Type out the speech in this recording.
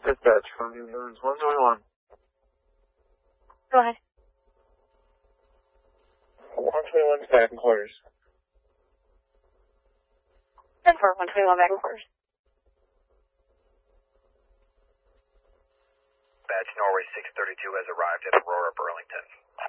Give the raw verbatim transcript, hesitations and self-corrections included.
Dispatch from New Orleans one twenty-one. Go ahead. one twenty-one back in quarters. ten four, one twenty-one back in quarters. Dispatch Norway six thirty-two has arrived at Aurora, Burlington.